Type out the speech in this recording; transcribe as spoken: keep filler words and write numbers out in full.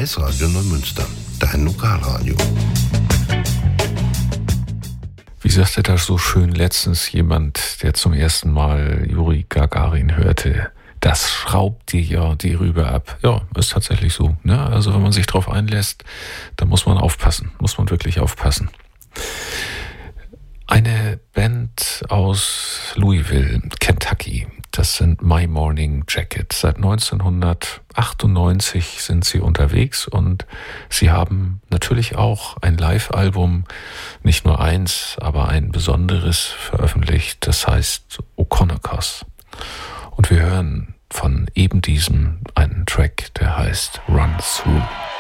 Kreisradio Neumünster, dein Lokalradio. Wie sagte das so schön letztens jemand, der zum ersten Mal Juri Gagarin hörte? Das schraubt dir ja die Rübe ab. Ja, ist tatsächlich so. Ne? Also wenn man sich drauf einlässt, dann muss man aufpassen. Muss man wirklich aufpassen. Eine Band aus Louisville, Kentucky. Das sind My Morning Jacket. Seit neunzehnhundertachtundneunzig sind sie unterwegs und sie haben natürlich auch ein Live-Album, nicht nur eins, aber ein besonderes veröffentlicht. Das heißt O'Connor's. Und wir hören von eben diesem einen Track, der heißt Run Through.